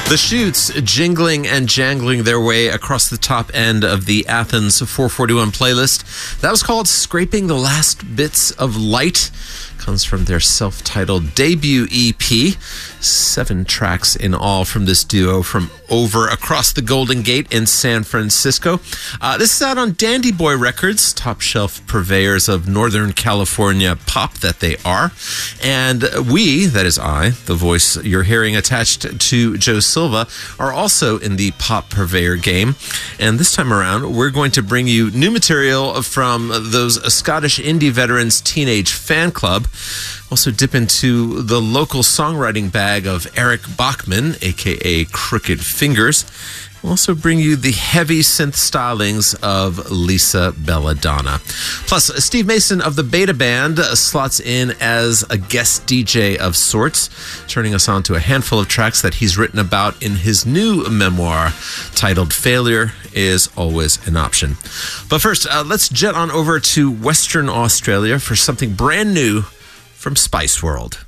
The Shoots jingling and jangling their way across the top end of the Athens 441 playlist. That was called Scraping the Last Bits of Light. Comes from their self-titled debut EP. 7 tracks in all from this duo from over across the Golden Gate in San Francisco. This is out on Dandy Boy Records, top shelf purveyors of Northern California pop that they are. And we, that is I, the voice you're hearing attached to Joe Silva, are also in the pop purveyor game. And this time around, we're going to bring you new material from those Scottish indie veterans' Teenage Fan Club. Also dip into the local songwriting bag of Eric Bachman, a.k.a. Crooked Fingers. We'll also bring you the heavy synth stylings of Lisa Belladonna. Plus, Steve Mason of the Beta Band slots in as a guest DJ of sorts, turning us on to a handful of tracks that he's written about in his new memoir titled Failure is Always an Option. But first, let's jet on over to Western Australia for something brand new from Spice World.